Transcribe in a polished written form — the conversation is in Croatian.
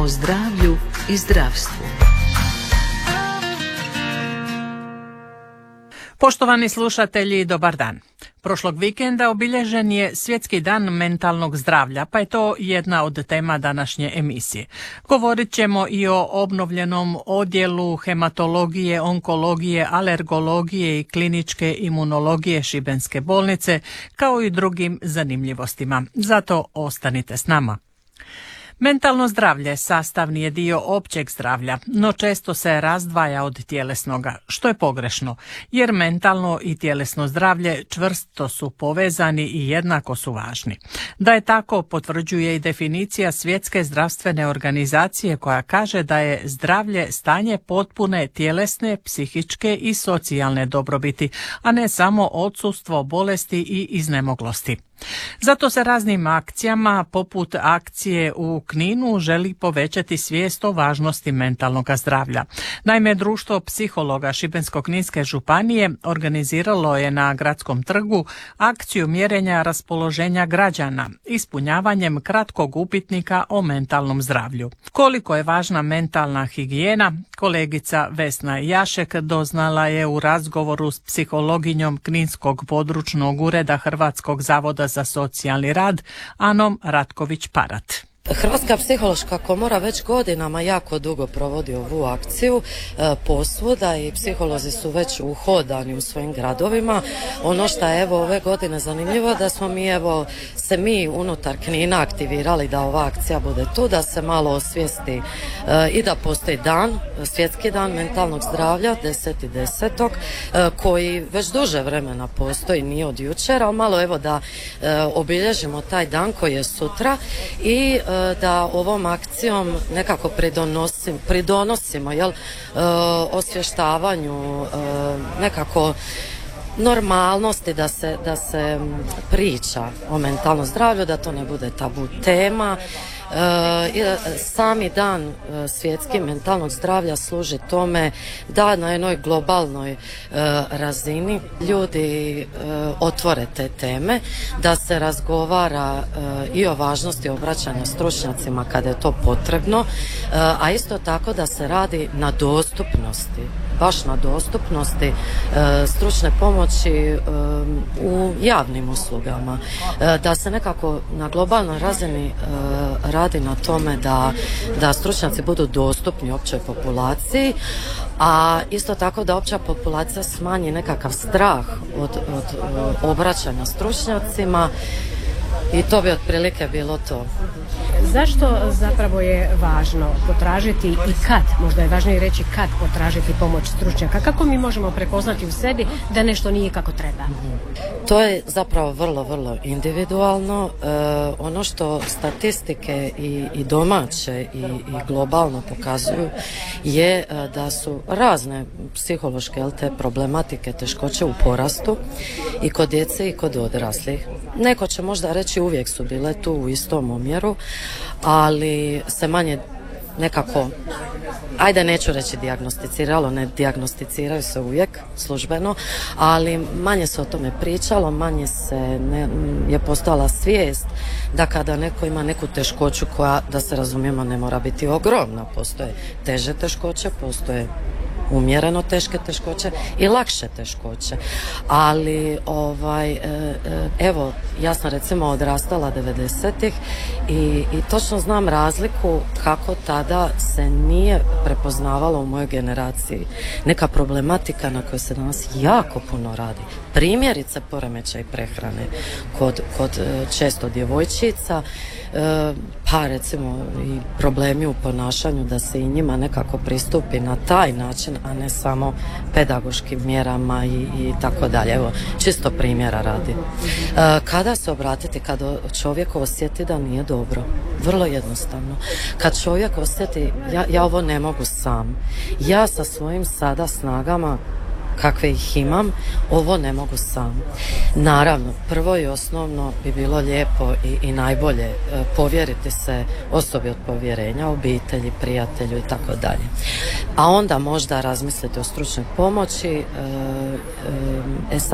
O zdravlju i zdravstvu. Poštovani slušatelji, dobar dan. Prošlog vikenda obilježen je Svjetski dan mentalnog zdravlja, pa je to jedna od tema današnje emisije. Govorit ćemo i o obnovljenom odjelu hematologije, onkologije, alergologije i kliničke imunologije Šibenske bolnice, kao i drugim zanimljivostima. Zato ostanite s nama. Mentalno zdravlje sastavni je dio općeg zdravlja, no često se razdvaja od tjelesnoga, što je pogrešno, jer mentalno i tjelesno zdravlje čvrsto su povezani i jednako su važni. Da je tako potvrđuje i definicija Svjetske zdravstvene organizacije koja kaže da je zdravlje stanje potpune tjelesne, psihičke i socijalne dobrobiti, a ne samo odsustvo bolesti i iznemoglosti. Zato se raznim akcijama, poput akcije u Kninu, želi povećati svijest o važnosti mentalnog zdravlja. Naime, Društvo psihologa Šibensko-kninske županije organiziralo je na Gradskom trgu akciju mjerenja raspoloženja građana, ispunjavanjem kratkog upitnika o mentalnom zdravlju. Koliko je važna mentalna higijena, kolegica Vesna Jašek doznala je u razgovoru s psihologinjom Kninskog područnog ureda Hrvatskog zavoda za socijalni rad, Anom Ratković-Parat. Hrvatska psihološka komora već godinama jako dugo provodi ovu akciju posvuda i psiholozi su već uhodani u svojim gradovima. Ono što je ove godine zanimljivo da smo mi unutar Knina aktivirali da ova akcija bude tu, da se malo osvijesti i da postoji dan, Svjetski dan mentalnog zdravlja 10.10. Koji već duže vremena postoji, nije od jučer, ali malo da obilježimo taj dan koji je sutra i da ovom akcijom nekako pridonosimo osvještavanju nekako normalnosti da se priča o mentalnom zdravlju, da to ne bude tabu tema. Sami dan svjetski mentalnog zdravlja služi tome da na jednoj globalnoj razini ljudi otvore te teme, da se razgovara i o važnosti obraćanja stručnjacima kada je to potrebno, a isto tako da se radi na dostupnosti, baš na dostupnosti stručne pomoći u javnim uslugama, da se nekako na globalnoj razini radi na tome da stručnjaci budu dostupni općoj populaciji, a isto tako da opća populacija smanji nekakav strah od obraćanja stručnjacima i to bi otprilike bilo to. Zašto zapravo je važno potražiti i kad, možda je važnije reći kad potražiti pomoć stručnjaka? Kako mi možemo prepoznati u sebi da nešto nije kako treba? To je zapravo vrlo, vrlo individualno. Ono što statistike i domaće i globalno pokazuju je da su razne psihološke te problematike, teškoće u porastu i kod djece i kod odraslih. Neko će možda reći uvijek su bile tu u istom omjeru, ali se manje nekako, neću reći dijagnosticiralo, ne dijagnosticiraju se uvijek službeno, ali manje se o tome pričalo, manje je postojala svijest da kada neko ima neku teškoću koja, da se razumijemo, ne mora biti ogromna, postoje teže teškoće, postoje umjereno teške teškoće i lakše teškoće. Ali ja sam recimo odrastala 90-ih i točno znam razliku kako tada se nije prepoznavala u mojoj generaciji neka problematika na kojoj se danas jako puno radi. Primjerice poremećaj prehrane kod često djevojčica, pa recimo i problemi u ponašanju, da se i njima nekako pristupi na taj način, a ne samo pedagoškim mjerama i tako dalje. Evo, čisto primjera radi. Kada se obratiti, kada čovjek osjeti da nije dobro? Vrlo jednostavno. Kad čovjek osjeti, ja ovo ne mogu sam, ja sa svojim sada snagama kakve ih imam, ovo ne mogu sam. Naravno, prvo i osnovno bi bilo lijepo i najbolje povjeriti se osobi od povjerenja, obitelji, prijatelju i tako dalje. A onda možda razmisliti o stručnoj pomoći.